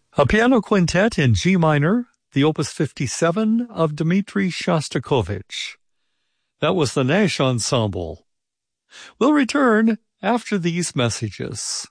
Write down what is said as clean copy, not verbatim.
A piano quintet in G minor, the Opus 57 of Dmitri Shostakovich. That was the Nash Ensemble. We'll return after these messages.